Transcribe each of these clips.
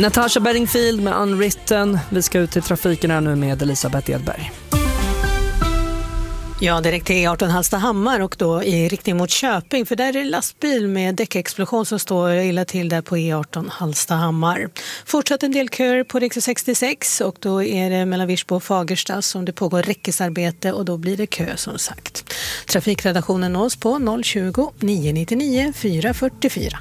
Natasha Bedingfield med Unwritten. Vi ska ut till trafiken här nu med Elisabeth Edberg. Ja, direkt till E18 Hallstahammar och då i riktning mot Köping. För där är det lastbil med däckexplosion som står illa till där på E18 Hallstahammar. Fortsatt en del köer på riksväg 66 och då är det mellan Virsbo och Fagersta som det pågår räckesarbete och då blir det kö som sagt. Trafikredaktionen nås på 020 999 444.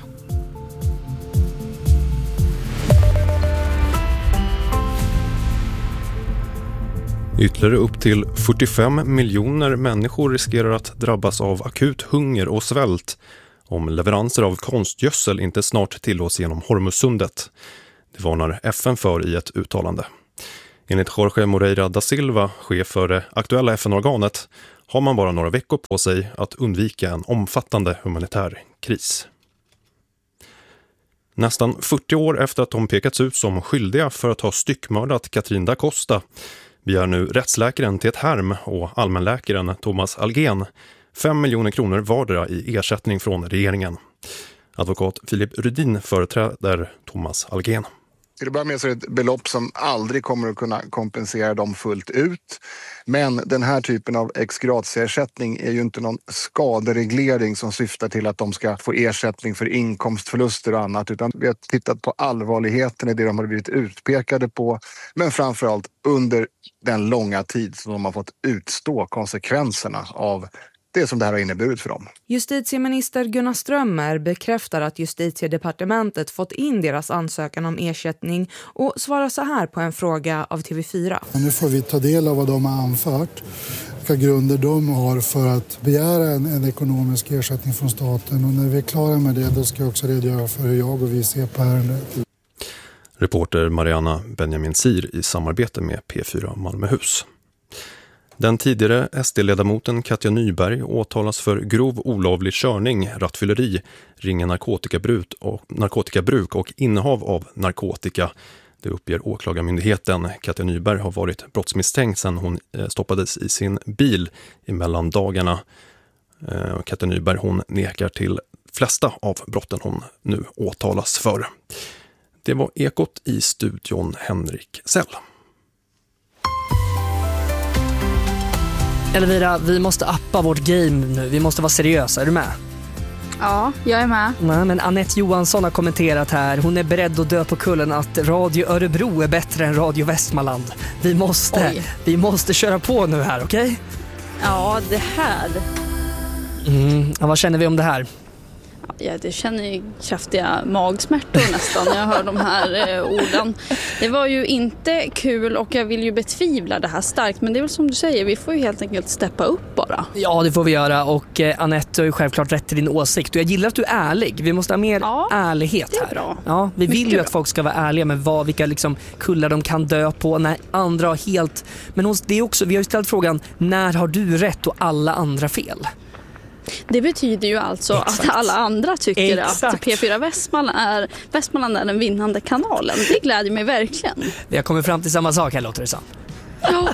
Ytterligare upp till 45 miljoner människor riskerar att drabbas av akut hunger och svält om leveranser av konstgödsel inte snart tillåts genom Hormuzsundet. Det varnar FN för i ett uttalande. Enligt Jorge Moreira da Silva, chef för det aktuella FN-organet, har man bara några veckor på sig att undvika en omfattande humanitär kris. Nästan 40 år efter att de pekats ut som skyldiga för att ha styckmördat Katrin da Costa begär nu rättsläkaren Tet Herm och allmänläkaren Thomas Algen 5 miljoner kronor vardera i ersättning från regeringen. Advokat Filip Rydin företräder Thomas Algen. Till att börja med så är det ett belopp som aldrig kommer att kunna kompensera dem fullt ut. Men den här typen av ex-gratia-ersättning är ju inte någon skadereglering som syftar till att de ska få ersättning för inkomstförluster och annat. Utan vi har tittat på allvarligheten i det de har blivit utpekade på. Men framförallt under den långa tid som de har fått utstå konsekvenserna av det som det här har inneburit för dem. Justitieminister Gunnar Strömmer bekräftar att Justitiedepartementet fått in deras ansökan om ersättning och svarar så här på en fråga av TV4. Nu får vi ta del av vad de har anfört, vilka grunder de har för att begära en ekonomisk ersättning från staten. Och när vi är klara med det, då ska jag också redogöra för hur jag och vi ser på ärendet. Reporter Mariana Benjamin Sir i samarbete med P4 Malmöhus. Den tidigare SD-ledamoten Katja Nyberg åtalas för grov olovlig körning, rattfylleri, ringa narkotikabruk och innehav av narkotika. Det uppger åklagarmyndigheten. Katja Nyberg har varit brottsmisstänkt sedan hon stoppades i sin bil i mellandagarna. Katja Nyberg hon nekar till flesta av brotten hon nu åtalas för. Det var Ekot i studion Henrik Sell. Elvira, vi måste appa vårt game nu. Vi måste vara seriösa. Är du med? Ja, jag är med. Nej, men Anette Johansson har kommenterat här. Hon är beredd att dö på kullen att Radio Örebro är bättre än Radio Västmanland. Vi måste köra på nu här, okej? Ja, det här. Ja, vad känner vi om det här? Ja, det känner ju kraftiga magsmärtor nästan när jag hör de här orden. Det var ju inte kul och jag vill ju betvivla det här starkt. Men det är väl som du säger, vi får ju helt enkelt steppa upp bara. Ja, det får vi göra och Anette har ju självklart rätt till din åsikt. Och jag gillar att du är ärlig. Vi måste ha mer ärlighet här. Bra. Ja, vi vill ju att folk ska vara ärliga med vilka liksom kullar de kan dö på när andra har helt... Men det är också, vi har ju ställt frågan, när har du rätt och alla andra fel? Det betyder ju alltså att alla andra tycker att P4 Västmanland är den vinnande kanalen. Det gläder mig verkligen. Vi har kommit fram till samma sak här, låter det så. Ja,